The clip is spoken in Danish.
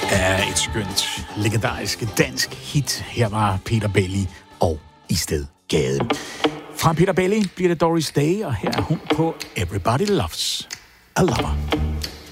er et skønt, legendarisk dansk hit. Her var Peter Belli og Istedgade. Fra Peter Belli bliver det Doris Day, og her er hun på Everybody Loves a Lover.